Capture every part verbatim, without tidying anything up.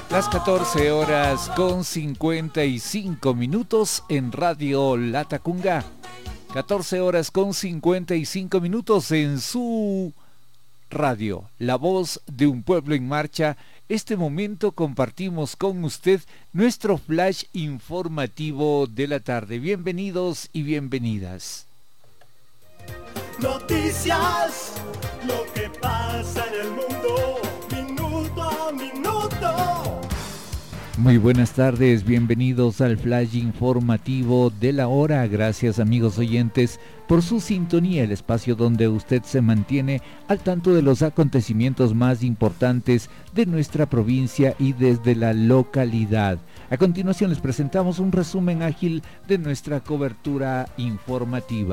Las catorce horas con cincuenta y cinco minutos en Radio Latacunga. catorce horas con cincuenta y cinco minutos en su radio, La Voz de un Pueblo en Marcha. Este momento compartimos con usted nuestro flash informativo de la tarde. Bienvenidos y bienvenidas. Noticias, lo que pasa en el mundo, minuto a minuto. Muy buenas tardes, bienvenidos al flash informativo de la hora. Gracias, amigos oyentes, por su sintonía, el espacio donde usted se mantiene al tanto de los acontecimientos más importantes de nuestra provincia y desde la localidad. A continuación les presentamos un resumen ágil de nuestra cobertura informativa.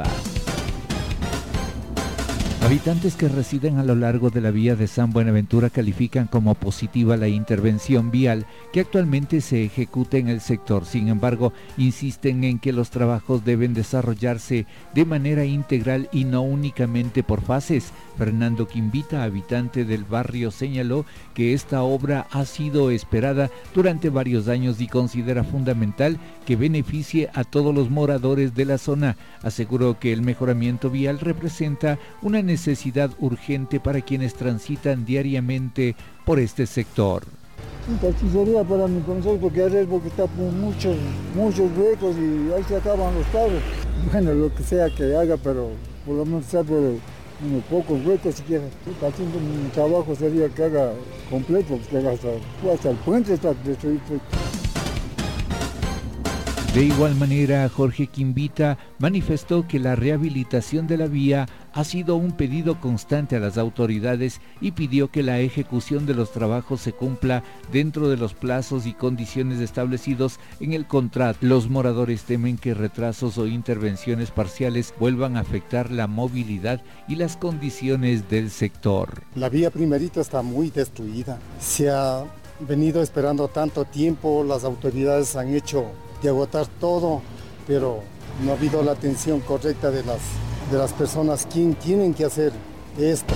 Habitantes que residen a lo largo de la vía de San Buenaventura califican como positiva la intervención vial que actualmente se ejecuta en el sector. Sin embargo, insisten en que los trabajos deben desarrollarse de manera integral y no únicamente por fases. Fernando Quimbita, habitante del barrio, señaló que esta obra ha sido esperada durante varios años y considera fundamental que beneficie a todos los moradores de la zona. Aseguró que el mejoramiento vial representa una necesidad urgente para quienes transitan diariamente por este sector. Aquí sería para mi consejo, porque es porque está con muchos, muchos huecos y ahí se acaban los carros. Bueno, lo que sea que haga, pero por lo menos sea por unos pocos huecos siquiera. Haciendo mi trabajo sería que haga completo, que haga hasta, hasta el puente está destruido. De igual manera, Jorge Quimbita manifestó que la rehabilitación de la vía ha sido un pedido constante a las autoridades y pidió que la ejecución de los trabajos se cumpla dentro de los plazos y condiciones establecidos en el contrato. Los moradores temen que retrasos o intervenciones parciales vuelvan a afectar la movilidad y las condiciones del sector. La vía primerita está muy destruida. Se ha venido esperando tanto tiempo, las autoridades han hecho de agotar todo, pero no ha habido la atención correcta de las, de las personas quien tienen que hacer esto.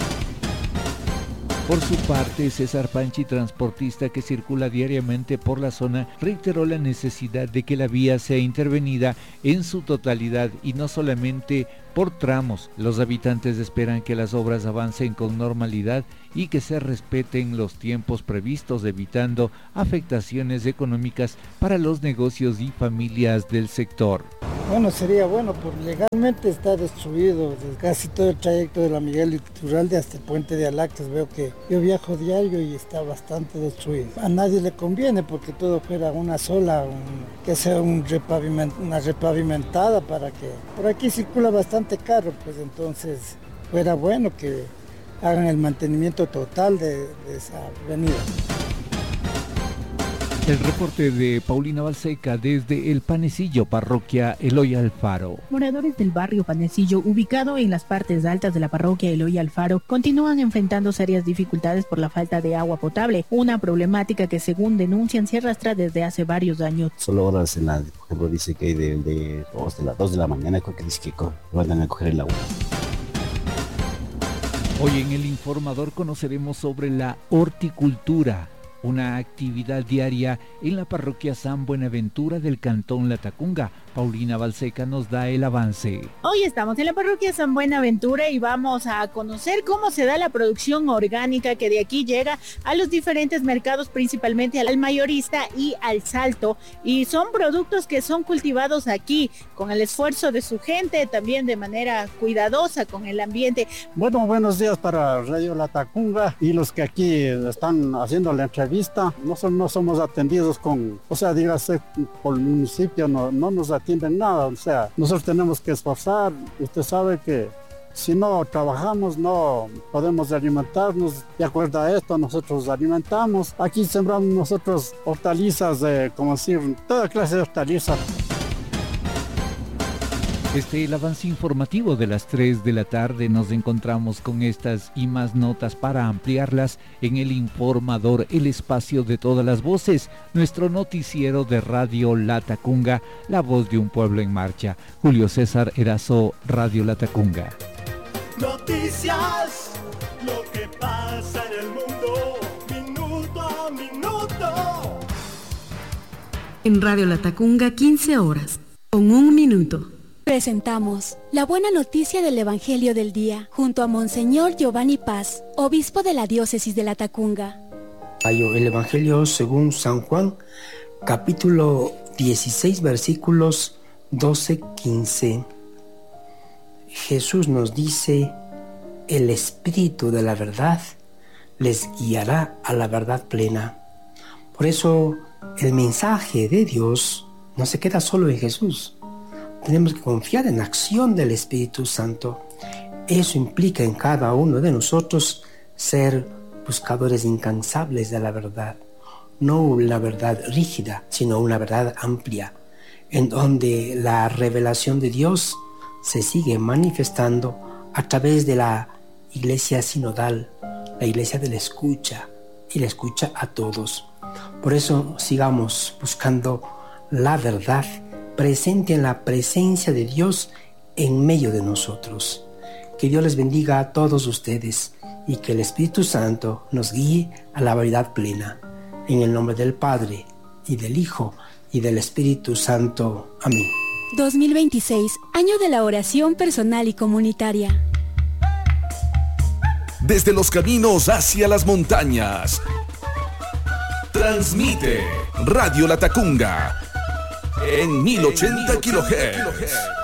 Por su parte, César Panchi, transportista que circula diariamente por la zona, reiteró la necesidad de que la vía sea intervenida en su totalidad y no solamente por tramos. Los habitantes esperan que las obras avancen con normalidad y que se respeten los tiempos previstos, evitando afectaciones económicas para los negocios y familias del sector. Bueno, sería bueno, porque legalmente está destruido casi todo el trayecto de la Miguel Iturralde hasta el puente de Alactes. Veo que yo viajo diario y está bastante destruido. A nadie le conviene porque todo fuera una sola, un, que sea un repaviment, una repavimentada para que... Por aquí circula bastante carro, pues entonces fuera bueno que hagan el mantenimiento total de, de esa avenida. El reporte de Paulina Balseca desde El Panecillo, parroquia Eloy Alfaro. Moradores del barrio Panecillo, ubicado en las partes altas de la parroquia Eloy Alfaro, continúan enfrentando serias dificultades por la falta de agua potable, una problemática que, según denuncian, se arrastra desde hace varios años. Solo horas en la, por ejemplo, dice que hay de, de, dos, de las dos de la mañana, creo que dice que van a coger el agua. Hoy en El Informador conoceremos sobre la horticultura, una actividad diaria en la parroquia San Buenaventura del cantón Latacunga. Paulina Balseca nos da el avance. Hoy estamos en la parroquia San Buenaventura y vamos a conocer cómo se da la producción orgánica que de aquí llega a los diferentes mercados, principalmente al mayorista y al Salto. Y son productos que son cultivados aquí con el esfuerzo de su gente, también de manera cuidadosa con el ambiente. Bueno, buenos días para Radio Latacunga y los que aquí están haciendo la entrevista. Nosotros no somos atendidos con, o sea, dígase, por el municipio no, no nos atienden nada, o sea, nosotros tenemos que esforzar. Usted sabe que si no trabajamos no podemos alimentarnos. De acuerdo a esto, nosotros alimentamos. Aquí sembramos nosotros hortalizas, eh, como decir, toda clase de hortalizas. Este es el avance informativo de las tres de la tarde. Nos encontramos con estas y más notas para ampliarlas en El Informador, el espacio de todas las voces, nuestro noticiero de Radio Latacunga, la voz de un pueblo en marcha. Julio César Erazo, Radio Latacunga. Noticias, lo que pasa en el mundo, minuto a minuto. En Radio Latacunga, quince horas, con un minuto. Presentamos la buena noticia del Evangelio del Día, junto a Monseñor Giovanni Paz, obispo de la diócesis de Latacunga. El Evangelio según San Juan, capítulo dieciséis, versículos doce a quince. Jesús nos dice: el Espíritu de la verdad les guiará a la verdad plena. Por eso el mensaje de Dios no se queda solo en Jesús. Tenemos que confiar en la acción del Espíritu Santo. Eso implica en cada uno de nosotros ser buscadores incansables de la verdad. No una verdad rígida, sino una verdad amplia, en donde la revelación de Dios se sigue manifestando a través de la iglesia sinodal, la iglesia de la escucha, y la escucha a todos. Por eso sigamos buscando la verdad presente en la presencia de Dios en medio de nosotros. Que Dios les bendiga a todos ustedes y que el Espíritu Santo nos guíe a la verdad plena. En el nombre del Padre, y del Hijo, y del Espíritu Santo. Amén. dos mil veintiséis, año de la oración personal y comunitaria. Desde los caminos hacia las montañas, transmite Radio Latacunga en mil ochenta kilohertz.